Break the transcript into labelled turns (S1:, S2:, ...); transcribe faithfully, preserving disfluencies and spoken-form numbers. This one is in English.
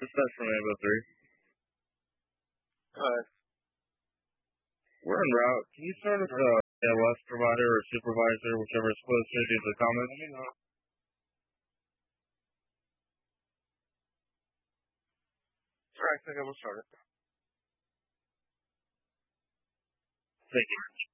S1: Dispatch from Ambo three.
S2: Alright.
S1: We're en route. Can you start us a L S provider or supervisor, whichever is closer to the comments?
S2: Alright, I think I will start it.
S1: Thank you.